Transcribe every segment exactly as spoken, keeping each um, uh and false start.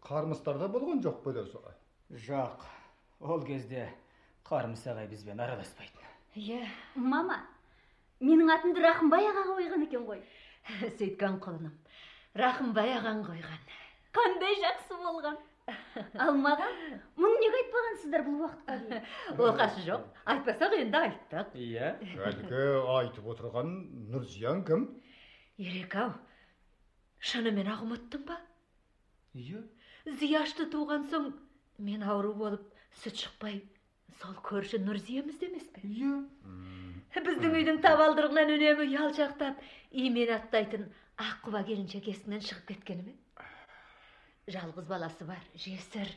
қармыстарда болған жоқ беле солай? Жоқ, ол кезде Қармыс ағай бізбен араласпайтын. Иә. Мама, менің атымды Рахымбай аға қойған екен ғой. Сөйткен құлыным, Рахымбай ағаң қойған. Қандай жақсы болған. Ал маған, мұны неге айтпағансыздар бұл уақытқа дейін? Оқасы жоқ, айтпасақ енді айттық. Иә. Әлгі айтып отырған Нұрзиян кім? Ерек-ау, шынымен ақ ұмыттың ба? Иә. Зияшты туған соң, мен ауру болып, сүт шықпай, сол көрші Нұрзиямыз демес пе? Иә. Біздің үйдің табалдырығынан үнемі ұялшақтап, имен аттайтын аққұба келіншек есінен шығып кеткені ме? Жалғыз баласы бар, жесір.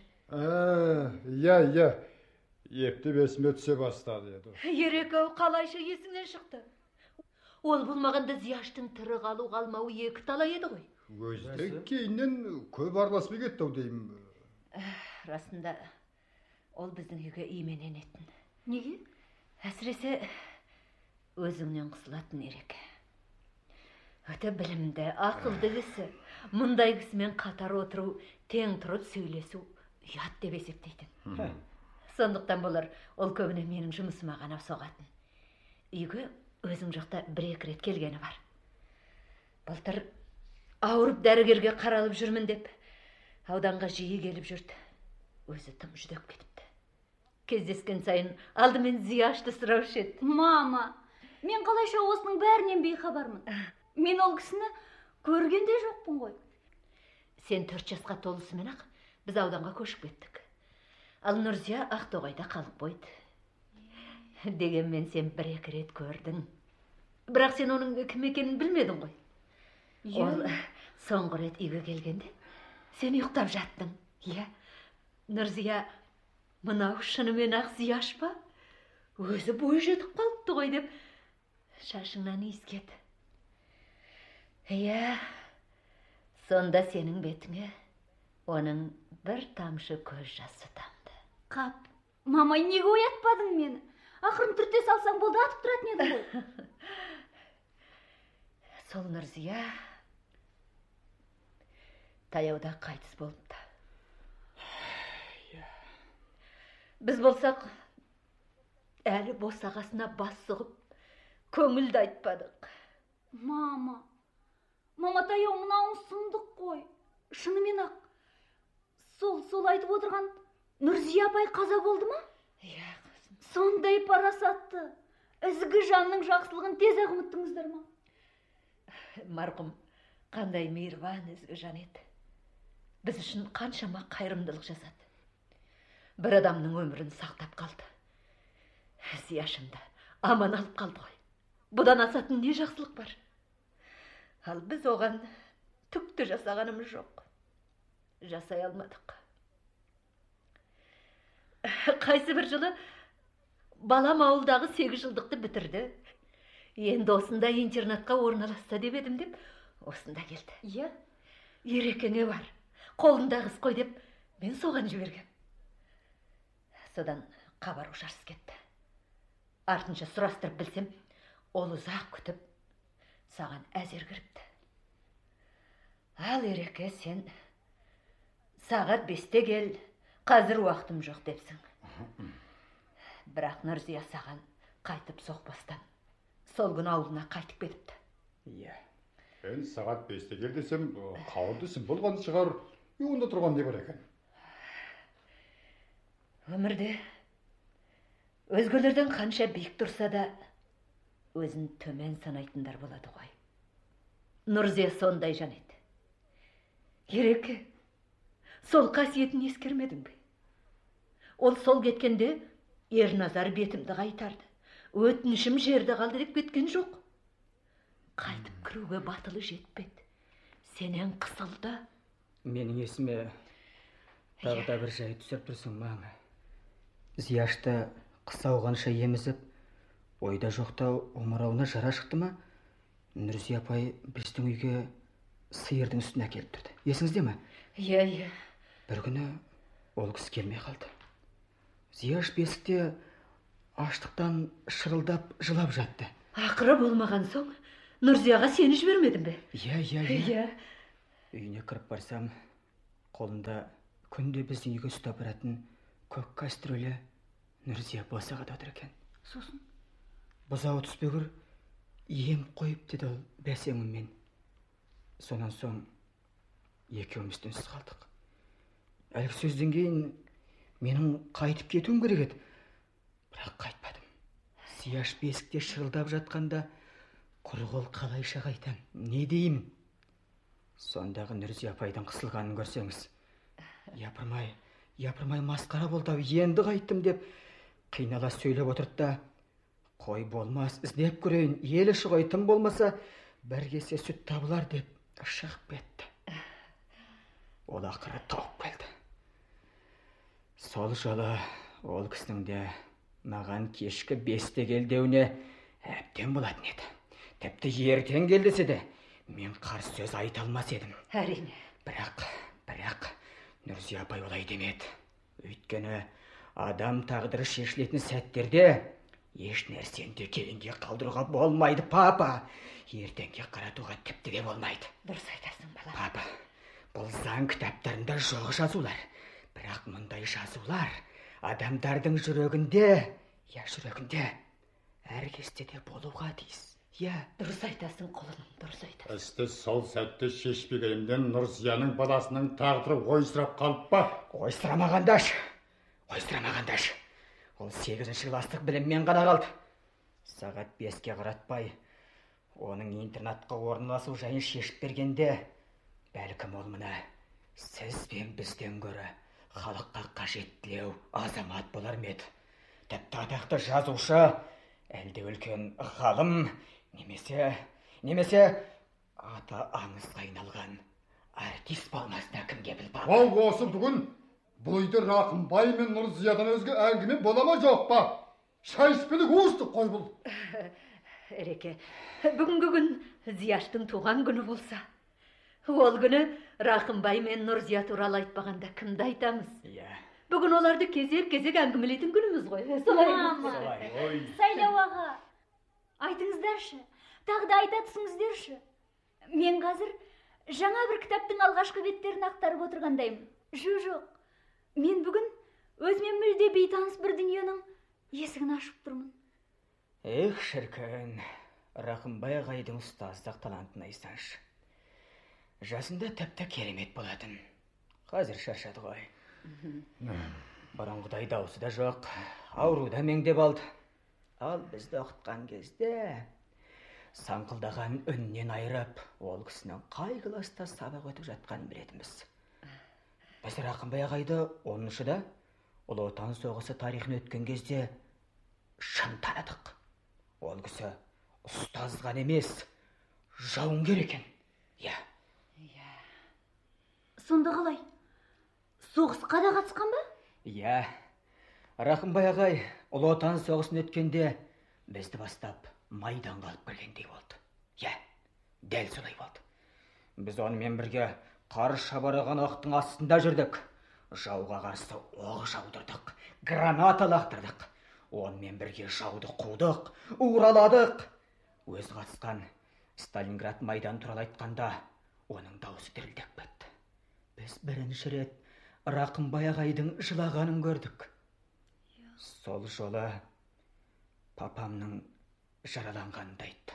Иә, иә. Епті бесіме түсе бастады еді. Ерек-ау, қалайша есіңнен шықты? Ол болмағанда Зияштың тірі қалу қалмауы екі талай еді ғой. Өзде кейіннен көп араласпай кетті ау деймін. Расында, ол біздің үйге имен енетін. Неге? Әсіресе өзіңнен қысылатын Ерек. Өте білімді, ақылды кісі. Мұндай кісімен қатар отыру, тең тұрып сөйлесу ұят деп есептейтін. Сондықтан болар, ол көбіне менің жұмысыма ғана соғатын. Үйге өзің жақта бір-екі рет келгені бар. Былтыр ауырып дәрігерге қаралып жүрмін деп, ауданға жиі келіп жүрді. Өзі тым жүдеп кетіпті. Кездескен сайын алдымен Зияшты сұраушы еді. Мама, мен қалайша осының бәрінен бейхабармын. Мен ол кісіні көргенде жоқпын ғой. Сен төрт жасқа толысымен-ақ біз ауданға көшіп кеттік. Ал Нұрзия Ақтоғайда қалып қойды. Дегенмен сен бір-екі рет көрдің. Бірақ сен оның кім екенін білмедің ғой. Ол соңғы рет үйге келгенде сен ұйықтап жаттың. Иә, Нұрзия мынау шынымен-ақ Зияш па? Өзі бой жетіп қалыпты ғой деп шашыңнан иіскеді. Иә, сонда сенің бетіңе оның бір тамшы көз жасы тамды. Қап, мамай, неге оятпадың мені? Ақырын түрте салсаң болды, атып тұратын еді ғой. Сол Нұрзия таяуда қайтыс болыпты. Біз болсақ, әлі босағасына бас сұғып, көңілді айтпадық. Мама, мама таяу мынауың сұмдық қой. Шынымен ақ, сол, сол айтып отырған Нұрзия апай қаза болды ма? Иә, сондай парасатты, ізгі жанның жақсылығын тез ақ ұмыттыңыздар ма? Марқұм қандай мейірбан ізгі жан еді. Біз үшін қаншама қайырымдылық жасады. Бір адамның өмірін сақтап қалды. Зияшымды аман алып қалды ғой. Бұдан асатын не жақсылық бар? Ал біз оған түкті жасағанымыз жоқ. Жасай алмадық. Қайсы бір жылы балам ауылдағы сегіз жылдықты бітірді. Енді осында интернатқа орналасса деп едім деп, осында келді. Иә? Ерекеңе бар, қолында қыз қой деп, мен соған жібергем. Содан хабар ошарсыз кетті. Артынша сұрастырып білсем, ол ұзақ күтіп, саған әзер кіріпті. Ал Ереке, сен сағат бесте кел, қазір уақытым жоқ депсің. Бірақ Нұрзия саған қайтып соқпастан, сол күн ауылына қайтып кетіпті. Иә. Мен сағат бесте кел десем, қауырдысы болған шығар, онда тұрған не бар екен? Өмірде өзгелерден қанша биік тұрса да, өзін төмен санайтындар болады ғой. Нұрзия сондай жан еді. Ереке, сол қасиетін ескермедің бе? Ол сол кеткенде Ерназар бетімді қайтарды. Өтінішім жерді қалды деп кеткен жоқ. Қайтып кіруге батылы жетпеді. Сенен қысылды. Менің есіме тағы да бір жай түсіп тұрсың маңа. Зияшты қыс ауғанша емізіп, ойда жоқта омырауына жара шықты ма? Нұрзия апай біздің үйге сиырдың үстіне әкеліп тұрды. Есіңізде ме? Иә, иә. Бір күні ол кісі келмей қалды. Зияш бесікте аштықтан шырылдап жылап жатты. Ақыры болмаған соң Нұрзияға сені жібермедің бе? Иә, иә, иә. Үйіне кіріп барсам, қолында күнде біздің үйге ұстап баратын көк кастрөлі Нұрзия босағада отыр екен. Сосын? Бұзауы түспегір ем қойып деді ол бәсеңіммен. Сонан соң екеуміз үнсіз қалдық. Әлгі сөзден кейін менің қайтып кетуім керек еді. Бірақ қайтпадым. Зияш бесікте шырылдап жатқанда құр қол қалайша қайтам, не деймін? Сондағы Нұрзия апайдың қысылғанын көрсеңіз. Япырмай, япырмай масқара болды ау, енді қайттым деп қинала сөйлеп отырды да, қой болмас, іздеп көрейін, ел іші ғой, тым болмаса бір кесе сүт табылар деп шығып кетті. Ол ақыры тауып келді. Сол жолы ол кісінің де маған кешкі бесте келдеуіне әбден болатын еді. Тіпті ертең келдесе де мен қарсы сөз айта алмас едім. Әрине. Бірақ, бірақ Нұрзия апай олай демеді. Өйткені адам тағдыры шешілетін сәттерде еш нәрсені кейінге қалдыруға болмайды, папа. Ертеңге қаратуға тіпті де болмайды. Дұрыс айтасың, бала. Папа, бұл заң кітаптарында жоқ жазулар. Бірақ мұндай жазулар адамдардың жүрегінде, я жүрегінде әр кезде де болуға тиіс. Я, дұрыс айтасың, құлыным, дұрыс айтасың. Істі сол сәтті шешпегенімден Нұрзияның баласының тағдыры ойсырап қалып па? Ойсырамағандаш, ойсырамағандаш. Ол сегізінші кластық біліммен ғана қалды. Сағат беске қаратпай, оның интернатқа орналасу жайын шешіп бергенде, бәлкім ол мына сіз бен бізден гөрі халыққа қажеттілеу азамат болар ма еді. Тіпті атақты жазушы, әлде үлкен ғалым, немесе, немесе аты аңызға айналған артист болмасына кімге біл бар. Ол осы бүгін бұл үйде Рақымбай мен Нұрзиядан өзге әңгіме бола ма жоқ па? Шайыспелік уыстық қой бұл. Ереке, бүгінгі күн Зияштың туған күні болса, ол күні Рақымбай мен Нұрзия туралы айтпағанда кімді айтамыз? Иә. Бүгін оларды кезек-кезек әңгімелейтін күніміз ғой. Солай. Мама, Сайлау аға, айтыңыздаршы, тағы да айта түсіңіздерші. Мен қазір жаңа бір кітаптың алғашқы беттерін ақтарып отырғандаймын. Жо жоқ, мен бүгін өзімен мүлде бейтаныс бір дүниенің есігін ашып тұрмын. Эх, шіркін, Рақымбай ағайдың ұстаздық талантын айтсаңшы. Жасында тіпті керемет болатын. Қазір шаршады ғой. Бұрынғыдай даусы да жоқ, ауруда меңдеп алды. Ал бізді оқытқан кезде саңқылдаған үннен айырып, ол кісінің қай класта сабақ өтіп жатқанын білетінбіз. Біз Рақымбай ағайды оныншыда Ұлы Отан соғысы тарихын өткен кезде шын таныдық. Ол кісі ұстазған емес, жауынгер екен. Я. Сонда қалай? Соғысқа да қатысқан ба? Я. Рақымбай ағай Ұлы Отан соғысын өткенде бізді бастап майданға алып келгендей болды. Я, дәл солай болды. Біз онымен бірге қар шабараған оқтың астында жүрдік. Жауға қарсы оқ жаудырдық, граната лақтырдық. Онымен бірге жауды қудық, ураладық. Өз қатысқан Сталинград майдан туралы айтқанда оның даусы дірілдеп кетті. Біз бірінші рет Рақымбай ағайдың жылағанын көрдік. Сол жолы папамның жараланғанын айтты.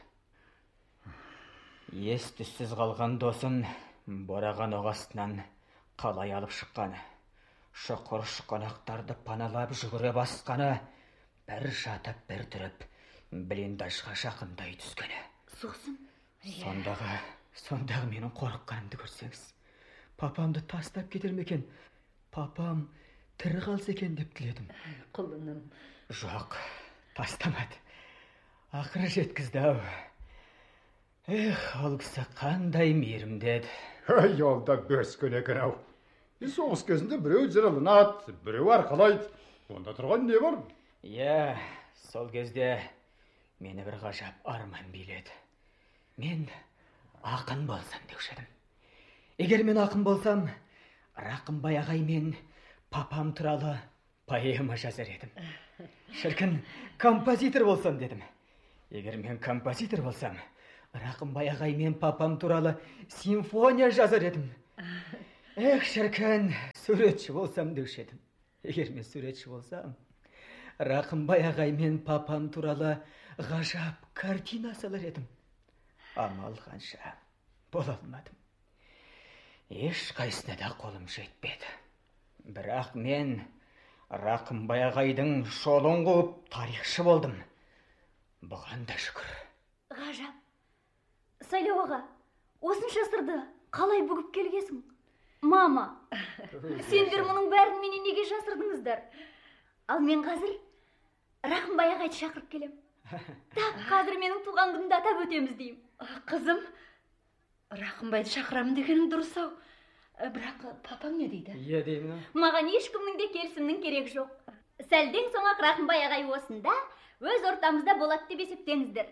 Ес-түссіз қалған досын бораған оқ астынан қалай алып шыққаны, шұқыр-шұқанақтарды паналап жүгіре басқаны, бір жатып, бір тұрып, блиндажға жақындай түскені. Сосын? Сондағы, сондағы менің қорыққанымды көрсеңіз. Папамды тастап кетер ме екен? Папам тірі қалса екен деп тіледім. Құлыным. Жоқ, тастамады. Ақыры жеткізді ау. Эх, ол кісі қандай мейірімді еді. Ай, олда бөскен екен ау. Соғыс кезінде біреу жараланады, біреу арқалайды. Онда тұрған не бар? Иә, сол кезде мені бір ғажап арман биледі. Мен ақын болсам деуші едім. Егер мен ақын болсам, Рақымбай ағай мен папам туралы поэма жазар едім. Шіркін, композитор болсам дедім. Егер мен композитор болсам, Рақымбай ағай мен папам туралы симфония жазар едім. Эх, шіркін, суретші болсам деуші едім. Егер мен суретші болсам, Рақымбай ағай мен папам туралы ғажап картина салар едім. Амал қанша бола алмадым. Еш қайсына да қолым жетпеді. Бірақ мен Рақымбай ағайдың жолын қуып тарихшы болдым. Бұған да шүкір. Ғажап. Сайлау аға, осынша сырды қалай бүгіп келгесің? Мама, сендер мұның бәрін менен неге жасырдыңыздар? Ал мен қазір Рақымбай ағайды шақырып келем. Так қазір менің туған күнімді атап өтеміз деймін. Қызым, Рақымбайды шақырамын дегенің дұрыс ау. Бірақ папаң не дейді? Иә деймін. Маған ешкімнің де келісімнің керек жоқ. Сәлден соң ақ Рақымбай ағай осында өз ортамызда болады деп есептеңіздер.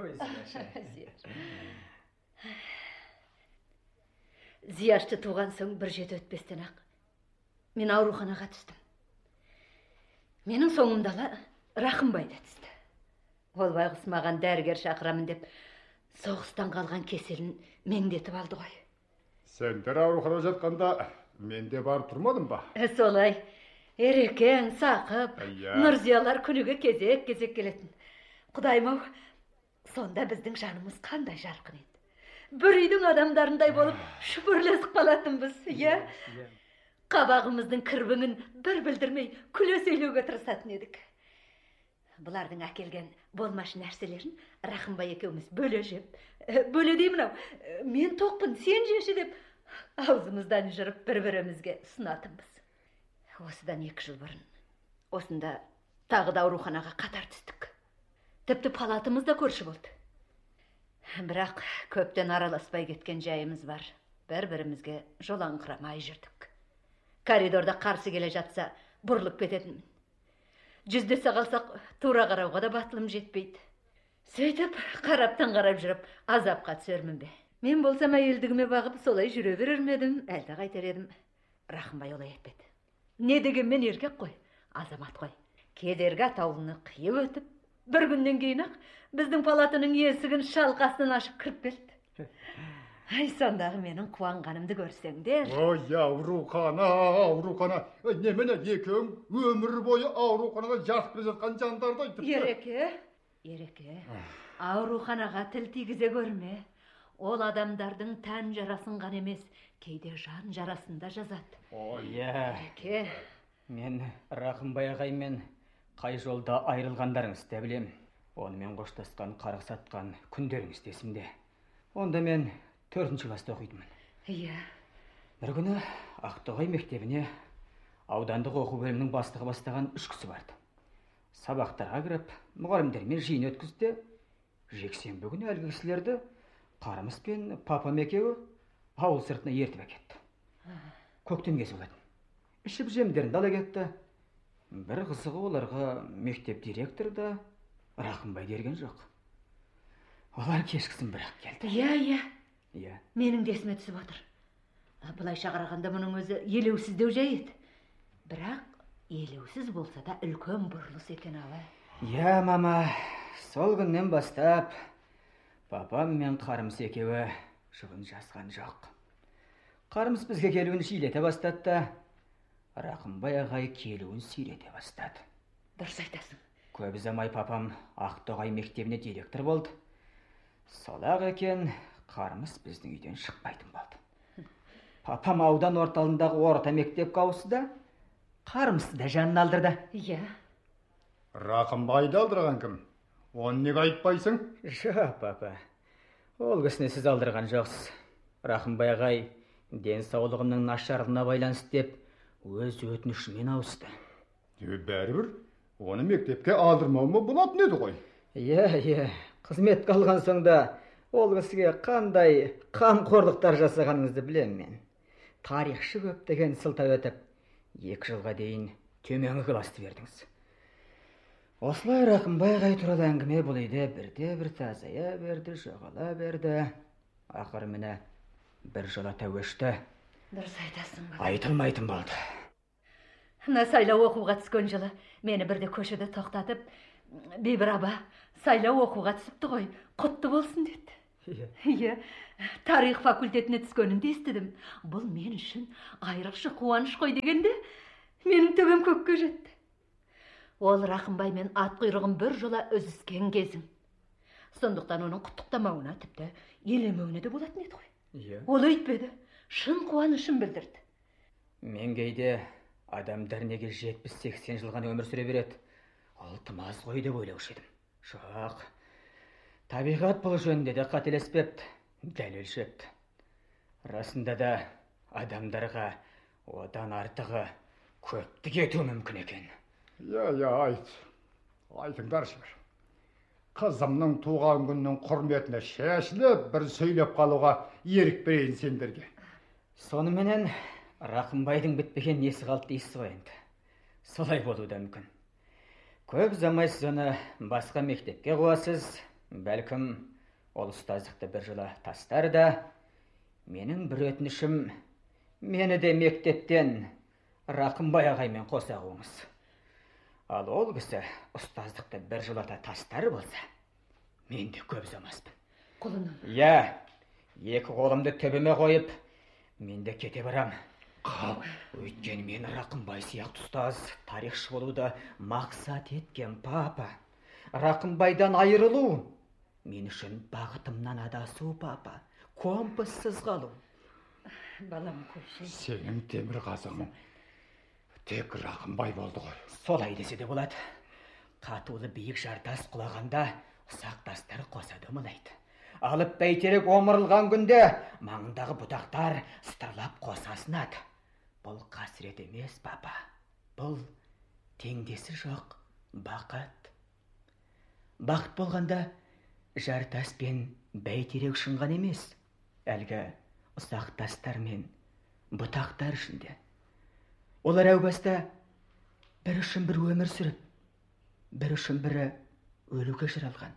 Зияшты туған соң бір жеті өтпестен ақ мен ауруханаға түстім. Менің соңымдала Рақымбай да түсті. Ол байғұс маған дәрігер шақырамын деп соғыстан қалған кеселін меңдетіп алды ғой. Сендер ауруханада жатқанда мен де барып тұрмадым ба? Солай. Ерекең, Сақып, Нұрзиялар күніге кезек-кезек келетін. Құдайым-ау, сонда біздің жанымыз қандай жарқын еді. Бір үйдің адамдарындай болып шүпірлесіп қалатынбыз, иә? Қабағымыздың кірбіңін бір білдірмей күле сөйлеуге тырысатын едік. Бұлардың әкелген болмаш нәрселерін Рақымбай екеуміз бөле жеп, бөле деймін ау, мен тоқпын, сен жеші деп аузымыздан жырып бір-бірімізге сынатынбыз. Осыдан екі жыл бұрын осында тағы да ауруханаға қатар түстік. Тіпті палатымыз да көрші болды. Бірақ көптен араласпай кеткен жайымыз бар. Бір-бірімізге жолаңқырамай жүрдік. Коридорда қарсы келе жатса бұрылып кететінмін. Жүздесе қалсақ тура қарауға да батылым жетпейді. Сөйтіп қараптан қарап жүріп азапқа түсермін бе. Мен болсам әйелдігіме бағып солай жүре берер ме едім, әлде қайтер едім. Рақымбай олай етпеді. Не дегенмен еркек қой, азамат қой. Кедергі атаулыны қиып өтіп, бір күннен кейін ақ біздің палатының есігін шалқасынан ашып кіріп келді. Ай, сондағы менің қуанғанымды көрсеңдер. Ой, аурухана, аурухана. Немене екең өмір бойы ауруханада жатып келе жатқан жандарды айтып. Ереке, ереке, ауруханаға тіл тигізе көрме. Ол адамдардың тән жарасын ғана емес, кейде жан жарасын да жазады. Иә. Ереке, Мен Рақымбай ағаймен қай жолда айрылғандарыңызды білем. Онымен қоштасқан, қарғысатқан күндеріңіз есімде. Онда мен төртінші класста оқитынмын. иә, Бір күні Ақтоғай мектебіне аудандық оқу бөлімінің бастығы бастаған үш кісі барды. Сабақтарға кіріп, мұғалімдермен жиын өткізді. Жексенбі күні әлгі кісілерді Қарымыс пен папам екеуі ауыл сыртына ертіп әкетті. Көктем кезі болатын. Ішіп жемдерін ала кетті. Бір қызығы оларға мектеп директор да Рақымбай ерген жоқ. Олар кешкісін бірақ келді. иә, иә. Иә. Менің де есіме түсіп отыр. Бұлайша қарағанда мұның өзі елеусіздеу жай еді. Бірақ елеусіз болса да үлкен бұрылыс екен ау. Иә, мама, сол күннен бастап папам мен Қарымыс екеуі жұбын жазған жоқ. Қарымыс бізге келуін жиілете бастады. Рақымбай ағай келуін сирете бастады. Дұрыс айтасың. Көп ұзамай папам Ақтоғай мектебіне директор болды. Сол-ақ екен, Қарымыс біздің үйден шықпайтын болды. Папам аудан орталығындағы орта мектепке ауысты, Қарымысты да жанын алдырды. Иә. Рақымбайды алдырған кім? Оны неге айтпайсың? Жоқ, папа. Ол кісіні сіз алдырған жоқсыз. Рақымбай ағай денсаулығымның нашарлығына байланысты деп өз өтінішімен ауысты. Бәрібір, оны мектепке алдырмауыма болатын еді ғой. Иә, иә. Қызметке алған соңда ол кісіге қандай қамқорлықтар жасағаныңызды білем мен. Тарихшы көп деген сылтау етіп, екі жылға дейін төменгі класты бердіңіз. Осылай Рақымбай ағай туралы әңгіме бұл үйде бірде-бір тазая берді, жоғала берді. Ақыры міне бір жолата өшті. Дұрыс айтасың. Айтылмайтын болды. Мына сайлау оқуға түскен жылы мені бірде көшеде тоқтатып, Бейбір аба, сайлау оқуға түсіпті ғой, құтты болсын деді. Иә, тарих факультетіне түскенімді естідім. Бұл мен үшін айрықша қуаныш қой дегенде, менің төбем көкке жетті. Ол Рақымбаймен ат құйрығын бір жола үзіскен кезің. Сондықтан оның құттықтамауына тіпті елемеуіне де болатын еді ғой. Иә. Ол өйтпеді, шын қуанышын білдірді. Мен кейде адамдар неге жетпіс сексен жыл ғана өмір сүре береді. Ол тым аз ғой деп ойлаушы едім. Жоқ. Табиғат бұл жөнінде де қателеспепті, дәл өлшепті. Расында да адамдарға одан артығы көпті кетуі мүмкін екен. Иә, иә, айт. Айтыңдаршы бір. Қызымның туған күннің құрметіне шешіліп, бір сөйлеп қалуға ерік берейін сендерге. Соныменен Рақымбайдың бітпеген несі қалды дейсіз ғой енді. Солай болуы да мүмкін. Көп ұзамай сіз оны басқа мектепке қоясыз, бәлкім ол ұстаздықты бір жылы тастар да, менің бір өтінішім, мені де мектептен Рақымбай ағаймен қоса қойыңыз. Ал ол кісі ұстаздықты бір жылата тастар болса, мен де көп ұзамаспын. Қолынан. Иә, екі қолымды төбеме қойып, мен де кете барам. Қап, Өйткені мен Рақымбай сияқты ұстаз, тарихшы болуды мақсат еткен папа. Рақымбайдан айырылу, мен үшін бағытымнан адасу, папа. Компассыз қалу. Балам көші. сенің темір қазығың тек Рақымбай болды ғой. Солай десе де болады. Қатулы биік жартас құлағанда ұсақ тастар қоса домалайды. Алып бәйтерек омырылған күнде маңындағы бұтақтар сытырлап қоса сынады. Бұл қасірет емес, папа. Бұл теңдесі жоқ бақыт. Бақыт болғанда жартас пен бәйтерек шынған емес. Әлгі ұсақ тастар мен бұтақтар ішінде. Олар әу баста бір үшін бір өмір сүріп, бір үшін бірі өлуге жаралған.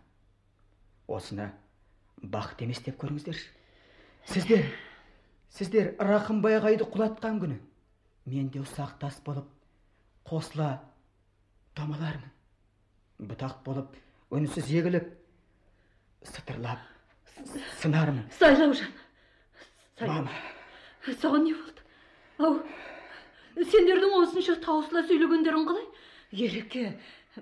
Осыны бақыт емес деп көріңіздерші. Сіздер, сіздер Рақымбай ағайды құлатқан күні, мен де ұсақ тас болып, қосыла домалармын. Бұтақ болып, үнсіз егіліп, сытырлап, сынармын. Сайлаужан. Мама. Саған не болды? Ау, сендердің осынша таусыла сөйлегендерің қалай? Ереке,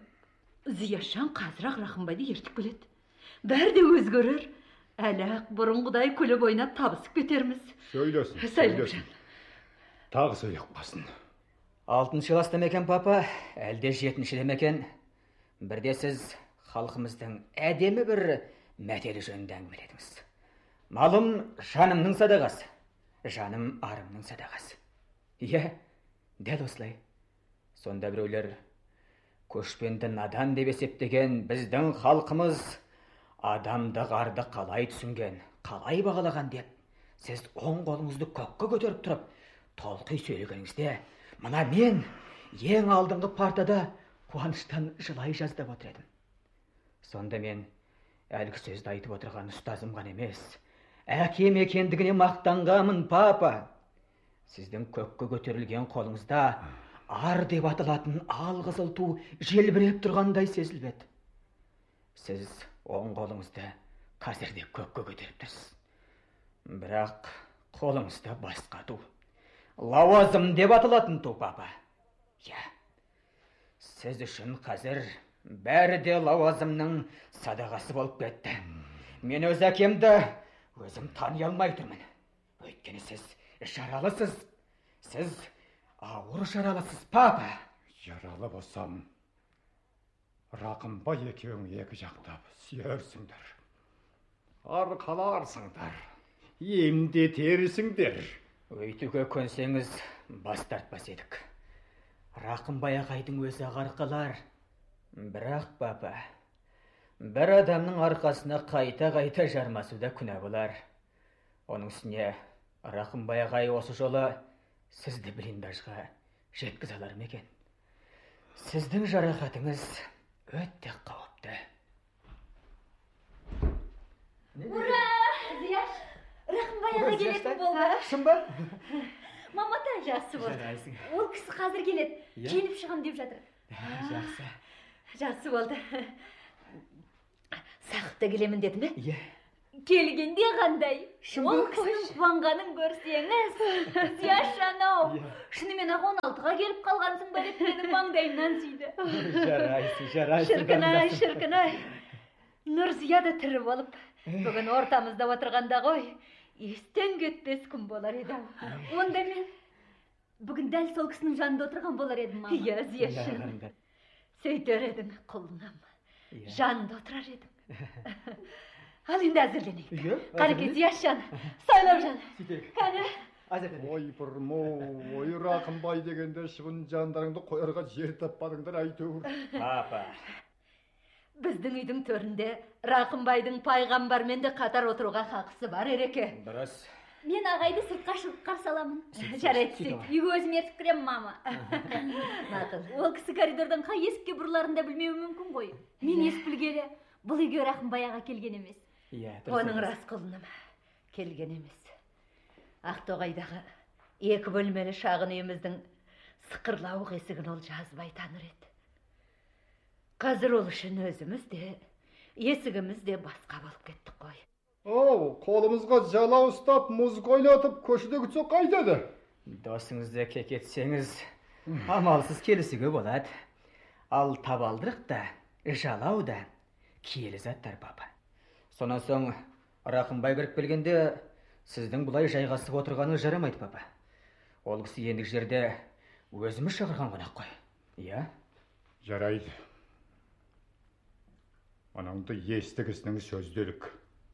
Зияшан қазірақ Рақымбайды ертіп келеді. Бәрі де өзгерер. Әлі-ақ бұрынғыдай күліп ойнап табысып кетерміз. Сөйлесін, Сайлаужан. Тағы сөйлеп қалсын. Алтыншы класста ма екен, папа, әлде жетінші ме екен? Бірде сіз халқымыздың әдемі бір мәтелі жөнінде әңгімеледіңіз. Малым жанымның садағасы, жаным арымның садағасы. Иә, дәл осылай. Сонда біреулер көшпенді надан деп есептеген біздің халқымыз адамдық арды қалай түсінген, қалай бағалаған деп, сіз оң қолыңызды көкке көтеріп тұрып, толқи сөйлегеніңізде, мына мен ең алдыңғы партада қуаныштан жылай жаздап отыр едім. Сонда мен әлгі сөзді айтып отырған ұстазым ғана емес, әкем екендігіне мақтанғамын, папа. Сіздің көкке көтерілген қолыңызда ар деп аталатын алқызыл ту желбіреп тұрғандай сезілбеді. Сіз оң қолыңызды қазірде көкке көтеріп тұрсыз. Бірақ қолыңызда басқа ту, лауазым деп аталатын ту, папа. Иә, сіз үшін қазір бәрі де лауазымның садағасы болып кетті. Мен өз әкемді өзім тани алмай тұрмын. Өйткені сіз жаралысыз. Сіз ауыр жаралысыз, папа. Жаралы болсам, Рақымбай екеуің екі жақтап сүйерсіңдер. Арқаларсыңдар, емдетерсіңдер. Өйтуге көнсеңіз бас тартпас едік. Рақымбай ағайдың өзі арқалар. Бірақ, папа, бір адамның арқасына қайта-қайта жармасуда күнә болар. Оның үстіне Рақымбай ағай осы жолы сізді блиндажға жеткізе алар ма екен? Сіздің жарақатыңыз өте қауіпті. Ура! Зияш, Рақымбай аға келетін болды. Шын ба? Маматай жақсы болды. Жарайсың. Ол кісі қазір келеді. Иә? Келіп шығам деп жатыр. Жақсы. Жақсы болды. Сақыпта келемін деді ме? Иә. келгенде қандай? Шын Ол ба? кісінің қуанғанын көрсеңіз. Зияшжан ау, шынымен ақ он алтыға келіп қалғансың ба деп менің маңдайымнан сүйді. Жарайсың, жарайсың. Шіркін-ай, шіркін-ай. Нұрзия да тірі болып, бүгін ортамызда отырғанда ғой, естен кетпес күн болар еді. Онда мен бүгін дәл сол кісінің жанында отырған болар едім, мама. Иә, Зияшын. Сөйтер едің, құлынам. Жанында отырар едім. Ал енді әзірленейік. Қареке, Зияшжан, Сайлаужан. Кәне. Ой, бұрмо, ой, Рақымбай дегенде шыбын жандарыңды қоярға жер таппадыңдар әйтеуір. Папа. Біздің үйдің төрінде Рақымбайдың пайғамбармен де қатар отыруға хақысы бар ереке. Дұрыс. Мен ағайды сыртқа шығып қарсы аламын. Жарайды, сөйт. Үйге өзім ертіп кіремін, мама. Мақұл. Ол кісі коридордан қай есікке бұрыларын да білмеуі мүмкін ғой. Мен ес білгелі, бұл үйге Рақымбай аға келген емес. Иә, Оның рас құлыным, келген емес. Ақтоғайдағы екі бөлмелі шағын үйіміздің сықырлауық есігін ол жазбай таныр еді. Қазір ол үшін өзіміз де, есігіміз де басқа болып кеттік қой. Оу, қолымызға жала ұстап, мұз қойлатып, көшеде күтсе қайтеді. Досыңызды кекетсеңіз, амалсыз келісіге болады. Ал табалдырық та, жалау да киелі заттар, папа. Сонан соң Рақымбай кіріп келгенде, сіздің бұлай жайғасып отырғаны жарамайды, папа. Ол кісі ендік жерде өзіміз шақырған қонақ қой. Иә? Жарайды. Анаңды естігісінің сөзделік.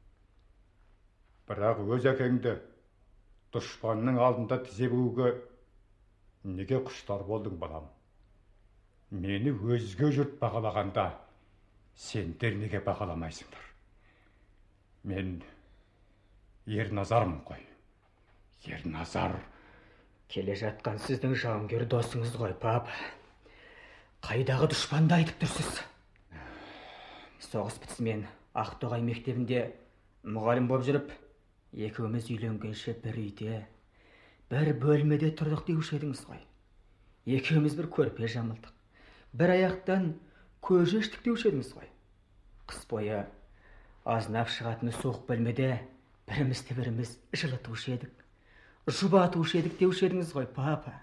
Бірақ өз әкеңді дұшпанның алдында тізе бүгуге неге құштар болдың, балам? Мені өзге жұрт бағалағанда, сендер неге бағаламайсыңдар? Мен Ерназармын қой. Ерназар. Келе жатқан сіздің жауынгер досыңыз ғой, пап. Қайдағы дұшпанды айтып тұрсыз? Соғыс бітісімен Ақтоғай мектебінде мұғалім болып жүріп, екеуміз үйленгенше бір үйде, бір бөлмеде тұрдық деуші едіңіз ғой. Екеуміз бір көрпе жамылдық, бір аяқтан көже іштік деуші едіңіз ғой. Қыс бойы азынап шығатыны суық бөлмеде бірімізді біріміз жылытушы едік, жұбатушы едік деуші едіңіз ғой, папа.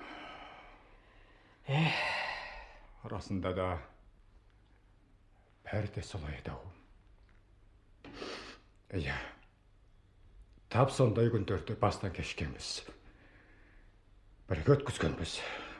Ех, расында да бәрі де солай еді-ау. Иә, тап сондай күндерді бастан кешкенбіз. Бірге өткізгенбіз.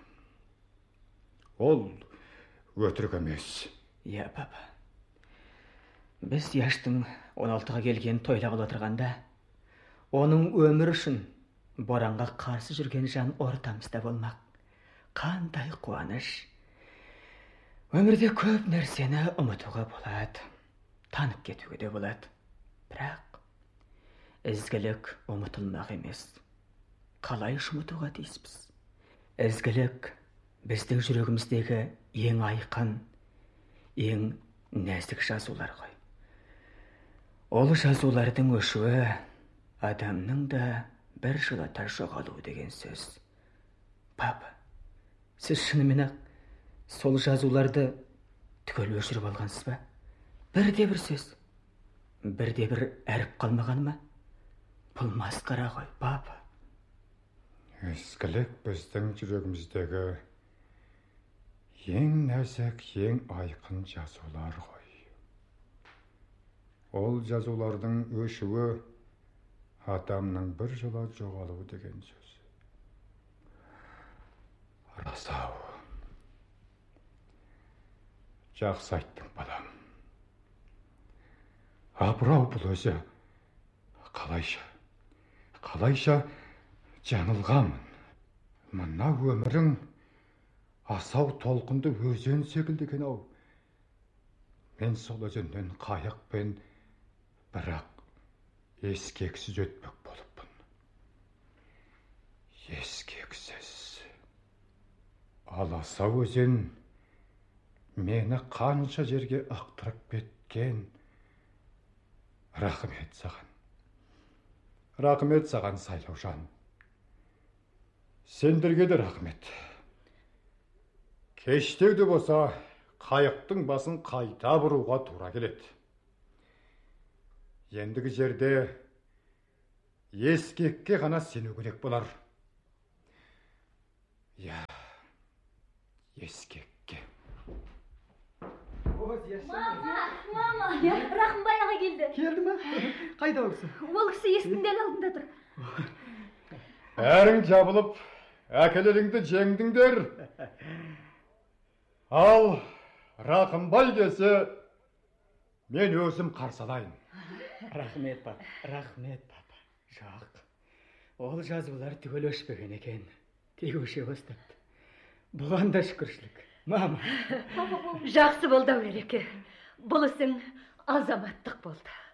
Ол өтірік емес. Иә, папа. Біз Яштың он алтыға келген тойлағыл отырғанда, оның өмір үшін боранға қарсы жүрген жан ортамызда болмақ. Қандай қуаныш. Өмірде көп нәрсені ұмытуға болады, танып кетуге де болады. Бірақ ізгілік ұмытылмақ емес. Қалай ұмытуға тиіспіз? Ізгілік біздің жүрегіміздегі ең айқын, ең нәзік жазулар ғой. Ол жазулардың өшуі адамның да бір жылата жоғалуы деген сөз. Папа, сіз шынымен-ақ сол жазуларды түгел өшіріп алғансыз ба? Бірде бір сөз, бірде бір әріп қалмаған ма? Бұл масқара ғой, папа. Ізгілік біздің жүрегіміздегі ең нәзік, ең айқын жазулар ғой. Ол жазулардың өшуі адамның бір жыла жоғалуы деген сөз. Расау. Жақсы айттың, балам. Апырау, бұл өзі қалайша, қалайша жаңылғамын. Мына өмірің асау толқынды өзен секілді екен-ау. Мен сол өзеннен қайықпен бірақ ескексіз өтпек болыппын. Ескексіз. Ал асау өзен мені қанша жерге ақтырып кеткен. Рахмет саған. Рахмет саған, Сайлаужан. Сендерге де рахмет. Кештеу де болса, қайықтың басын қайта бұруға тура келеді. ендігі жерде ескекке ғана сену керек болар. Я, ескекке. Мама, мама, Рахымбай аға келді. Келді ма? Қайда ол кісі? Ол кісі есіктің дәл алдында тұр. Әрің жабылып, әкелеріңді жеңдіңдер. Ал Рақымбай келсе, мен өзім қарсалайын. Рахмет, пап, рахмет, папа. Жоқ, ол жазулар түгел өшпеген екен. Тек өше бастапты. Бұған да шүкіршілік. Мама. Жақсы болды ау Ереке. Бұл ісің азаматтық болды.